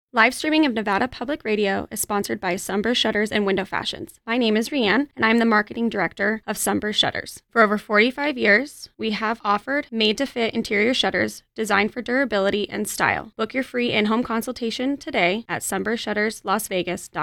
Live streaming of Nevada Public Radio is sponsored by Sunburst Shutters and Window Fashions. My name is Rianne, and I'm the marketing director of Sunburst Shutters. For over 45 years, we have offered made-to-fit interior shutters designed for durability and style. Book your free in-home consultation today at sunburstshutterslasvegas.com.